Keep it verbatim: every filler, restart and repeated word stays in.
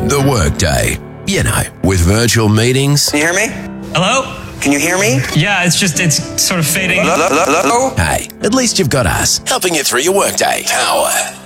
The workday. You know, with virtual meetings. Can you hear me? Hello? Can you hear me? Yeah, it's just, it's sort of fading. Hello? Hello? Hello? Hey, at least you've got us helping you through your workday. Power